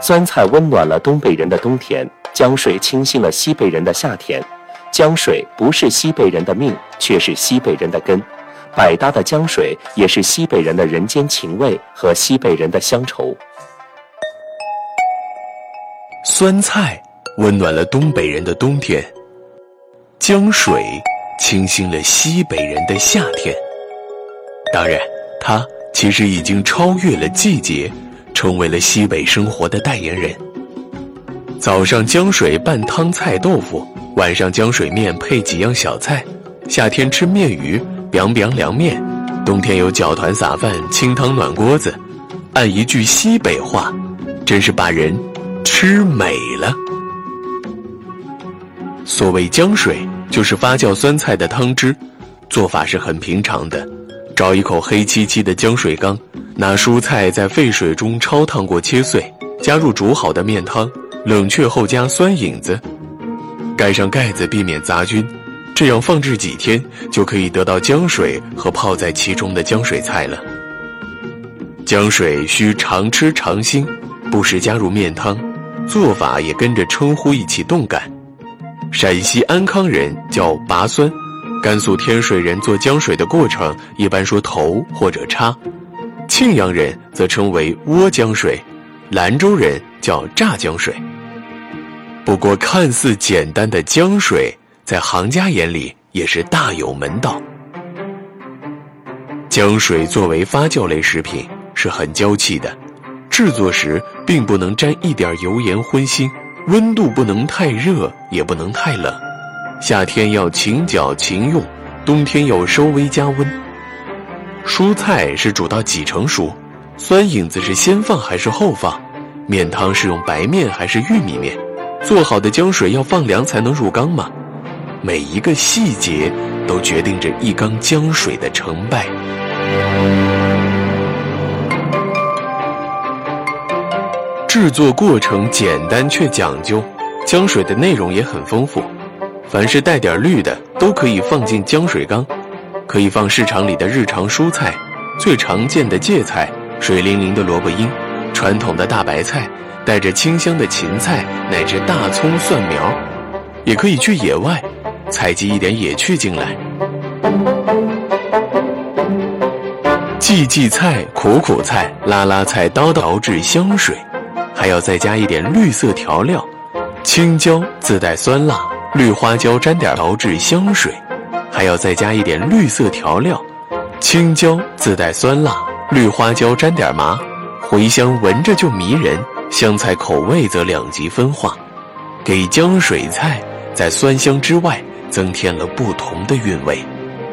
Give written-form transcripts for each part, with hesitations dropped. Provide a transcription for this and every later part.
酸菜温暖了东北人的冬天，江水清新了西北人的夏天。江水不是西北人的命，却是西北人的根。百搭的江水也是西北人的人间情味和西北人的乡愁。 酸菜温暖了东北人的冬天，江水清新了西北人的夏天。当然，它其实已经超越了季节，成为了西北生活的代言人。早上江水拌汤菜豆腐，晚上江水面配几样小菜，夏天吃面鱼，biang biang凉面，冬天有搅团撒饭，清汤暖锅子。按一句西北话，真是把人吃美了。所谓江水，就是发酵酸菜的汤汁，做法是很平常的。找一口黑漆漆的江水缸，拿蔬菜在沸水中焯烫过切碎，加入煮好的面汤，冷却后加酸引子，盖上盖子避免杂菌，这样放置几天就可以得到江水和泡在其中的江水菜了。江水需常吃常新，不时加入面汤，做法也跟着称呼一起动感。陕西安康人叫拔酸，甘肃天水人做江水的过程一般说投或者插，庆阳人则称为窝江水，兰州人叫榨江水。不过看似简单的江水，在行家眼里也是大有门道。江水作为发酵类食品是很娇气的，制作时并不能沾一点油盐荤腥，温度不能太热也不能太冷，夏天要勤搅勤用，冬天要稍微加温。蔬菜是煮到几成熟，酸引子是先放还是后放，面汤是用白面还是玉米面，做好的江水要放凉才能入缸吗？每一个细节都决定着一缸江水的成败。制作过程简单却讲究，江水的内容也很丰富，凡是带点绿的都可以放进江水缸，可以放市场里的日常蔬菜，最常见的芥菜，水灵灵的萝卜缨，传统的大白菜，带着清香的芹菜，乃至大葱蒜苗，也可以去野外采集一点野趣进来。荠菜、苦菜、拉拉菜刀制香水，还要再加一点绿色调料，青椒自带酸辣，绿花椒沾点调制香水，还要再加一点绿色调料，青椒自带酸辣，绿花椒沾点麻，茴香闻着就迷人，香菜口味则两极分化，给江水菜在酸香之外增添了不同的韵味。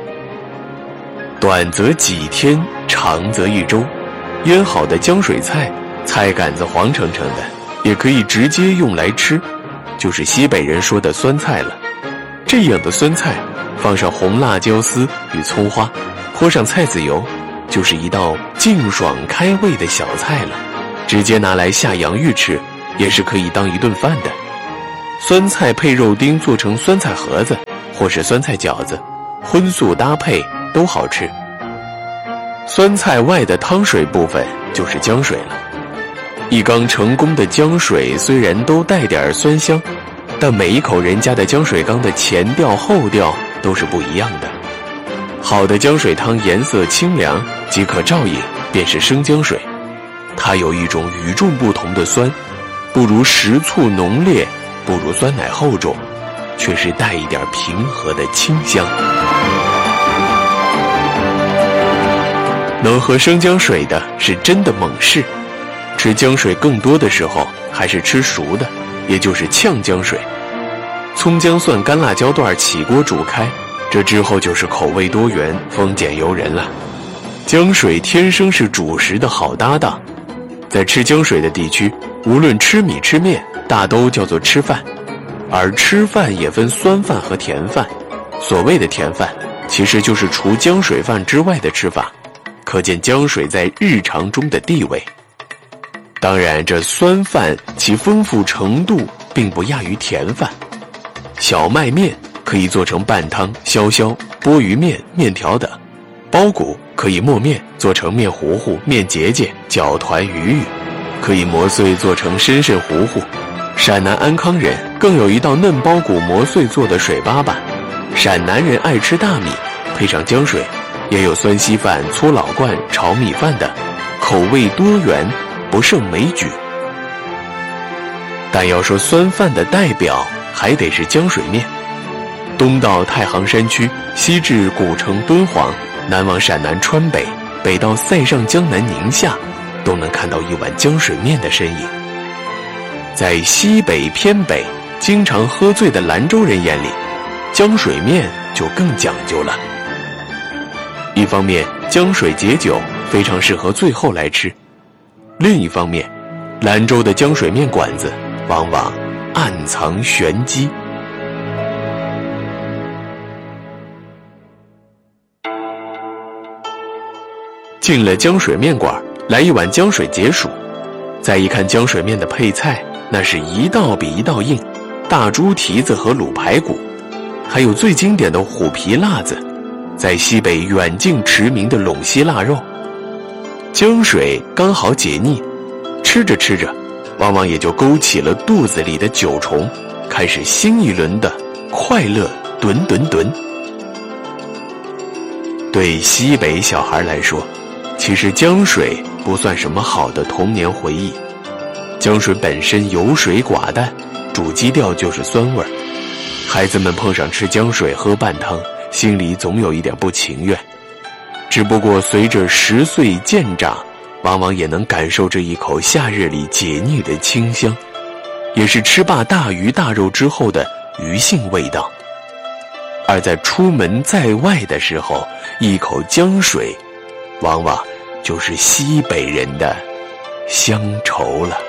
短则几天，长则一周，腌好的江水菜，菜杆子黄澄澄的，也可以直接用来吃，就是西北人说的酸菜了。这样的酸菜，放上红辣椒丝与葱花，泼上菜籽油，就是一道净爽开胃的小菜了。直接拿来下洋芋吃，也是可以当一顿饭的。酸菜配肉丁做成酸菜盒子，或是酸菜饺子，荤素搭配都好吃。酸菜外的汤水部分就是江水了。一缸成功的江水虽然都带点酸香，但每一口人家的江水缸的前调后调都是不一样的。好的江水汤颜色清凉，即可照饮，便是生江水。它有一种与众不同的酸，不如食醋浓烈，不如酸奶厚重，却是带一点平和的清香。能喝生姜水的是真的猛士，吃姜水更多的时候还是吃熟的，也就是呛姜水。葱姜蒜干辣椒段起锅煮开，这之后就是口味多元，丰俭由人了。姜水天生是主食的好搭档，在吃姜水的地区，无论吃米吃面，大都叫做吃饭。而吃饭也分酸饭和甜饭，所谓的甜饭其实就是除姜水饭之外的吃法，可见姜水在日常中的地位。当然，这酸饭其丰富程度并不亚于甜饭。小麦面可以做成拌汤、消消、钵盂面、面条等，包谷可以磨面做成面糊糊、面结结、搅团、鱼鱼， 可以磨碎做成参葚糊糊。陕南安康人更有一道嫩包谷磨碎做的水粑粑。陕南人爱吃大米，配上浆水，也有酸稀饭、粗老灌、炒米饭的，口味多元，不胜枚举。但要说酸饭的代表，还得是浆水面。东到太行山区，西至古城敦煌，南往陕南川北，北到塞上江南宁夏，都能看到一碗浆水面的身影。在西北偏北经常喝醉的兰州人眼里，浆水面就更讲究了。一方面浆水解酒，非常适合最后来吃；另一方面，兰州的浆水面馆子往往暗藏玄机。进了浆水面馆，来一碗浆水解暑。再一看浆水面的配菜，那是一道比一道硬，大猪蹄子和卤排骨，还有最经典的虎皮辣子，在西北远近驰名的陇西腊肉。浆水刚好解腻，吃着吃着，往往也就勾起了肚子里的酒虫，开始新一轮的快乐吨吨吨。对西北小孩来说，其实浆水不算什么好的童年回忆。浆水本身油水寡淡，主基调就是酸味儿。孩子们碰上吃浆水喝半汤，心里总有一点不情愿。只不过随着10岁渐长，往往也能感受这一口夏日里解腻的清香，也是吃罢大鱼大肉之后的余性味道。而在出门在外的时候，一口浆水往往就是西北人的乡愁了。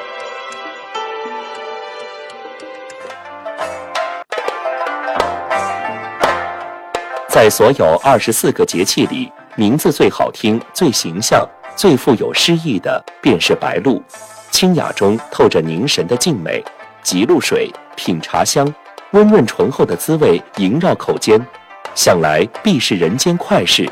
在所有24个节气里，名字最好听、最形象、最富有诗意的便是白露。清雅中透着凝神的静美，极露水，品茶香，温润醇厚的滋味萦绕口间，想来必是人间快事。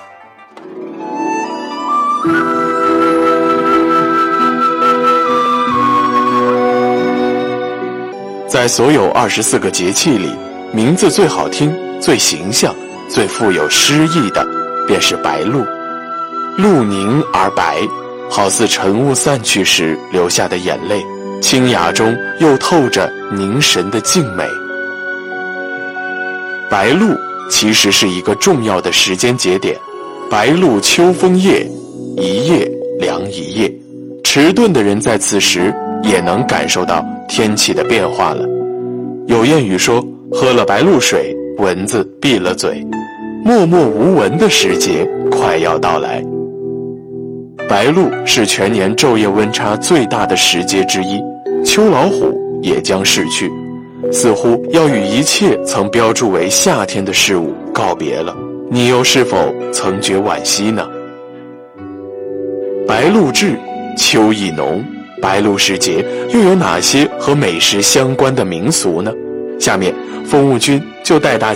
在所有24个节气里，名字最好听、最形象、最富有诗意的便是白露。露凝而白，好似晨雾散去时流下的眼泪，清雅中又透着凝神的静美。白露其实是一个重要的时间节点，白露秋风夜，一夜凉一夜。迟钝的人在此时也能感受到天气的变化了。有谚语说，喝了白露水，蚊子闭了嘴。默默无闻的时节快要到来。白露是全年昼夜温差最大的时节之一，秋老虎也将逝去，似乎要与一切曾标注为夏天的事物告别了。你又是否曾觉惋惜呢？白露至，秋意浓，白露时节又有哪些和美食相关的民俗呢？下面风物君就带大家